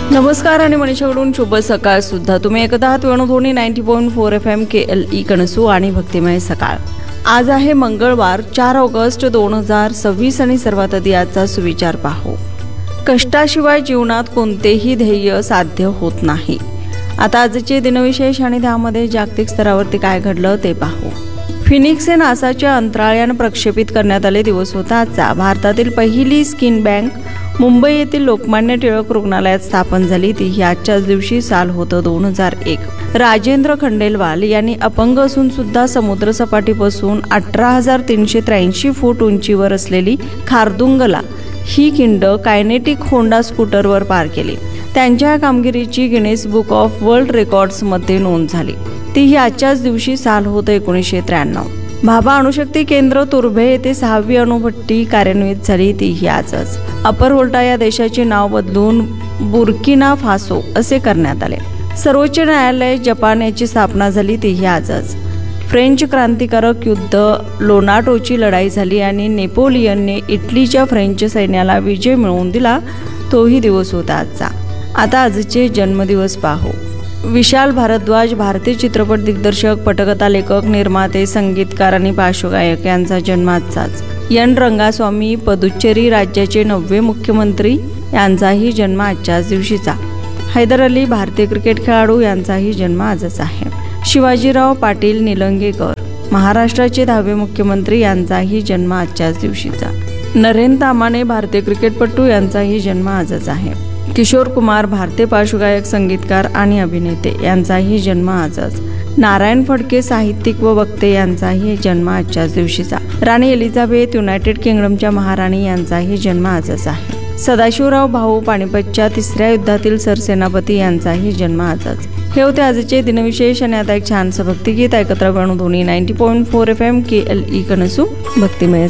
नमस्कार आणि मनीषाकडून शुभ सकाळ सुद्धा. तुम्ही ऐकत आहात वेणुध्वनी 90.4 FM KLE कणसू आणि भक्तिमय सकाळ. आज आहे मंगळवार 4 ऑगस्ट 2026 आणि सर्वात आधी आजचा सुविचार पाहू. कष्टाशिवाय जीवनात कोणतेही ध्येय साध्य होत नाही. आता आजचे दिनविशेष आणि त्यामध्ये जागतिक स्तरावरती काय घडलं ते पाहू. फिनिक्स हे नासाच्या अंतराळयान प्रक्षेपित करण्यात आले दिवस होता आजचा. भारतातील पहिली स्किन बँक मुंबई येथील लोकमान्य टिळक रुग्णालयात स्थापन झाली. ती ही आजच्याच दिवशी साल होतं 2001. राजेंद्र खंडेलवाल यांनी अपंग असून सुद्धा समुद्र सपाटीपासून 18,383 फूट उंचीवर असलेली खारदुंगला ही खिंड कायनेटिक होंडा स्कूटरवर पार केली. त्यांच्या कामगिरीची गिनेस बुक ऑफ वर्ल्ड रेकॉर्ड्समध्ये नोंद झाली. ती ही आजच्याच दिवशी साल होतं 1993. भाभा अणुशक्ती केंद्र तुर्भे येथे 6वी अणुभट्टी कार्यान्वित झाली. ती ही आजच. अपर व्होल्टा या देशाचे नाव बदलून बुर्किना फासो असे करण्यात आले. सर्वोच्च न्यायालय जपान याची स्थापना झाली. ती ही आजच. फ्रेंच क्रांतिकारक युद्ध लोनाटोची लढाई झाली आणि नेपोलियनने इटलीच्या फ्रेंच सैन्याला विजय मिळवून दिला. तोही दिवस होता आजचा. आता आजचे जन्मदिवस पाहू. विशाल भारद्वाज भारतीय चित्रपट दिग्दर्शक, पटकथा लेखक, निर्माते, संगीतकार आणि पार्श्वगायक यांचा जन्म आजचाच. एन रंगास्वामी पुदुच्चेरी राज्याचे 9वे मुख्यमंत्री यांचाही जन्म आजच्याच दिवशीचा. हैदर अली भारतीय क्रिकेट खेळाडू यांचाही जन्म आजच आहे. शिवाजीराव पाटील निलंगेकर महाराष्ट्राचे 10वे मुख्यमंत्री यांचाही जन्म आजच्याच दिवशीचा. नरेन तामाणे भारतीय क्रिकेटपटू यांचाही जन्म आजच आहे. किशोर कुमार भारतीय पार्श्वगायक, संगीतकार आणि अभिनेते यांचाही जन्म आजच. नारायण फडके साहित्यिक व वक्ते यांचाही जन्म आजच्याच दिवशीचा. राणी एलिझाबेथ युनायटेड किंगडमच्या महाराणी यांचाही जन्म आजच आहे. सदाशिवराव भाऊ पानिपतच्या 3ऱ्या युद्धातील सरसेनापती यांचाही जन्म आजच. हे होते आजचे दिनविशेष आणि आता एक छानसं भक्तिगीत ऐकत राहा. वेणुध्वनी 90.4 FM KLE कणसू भक्तिमय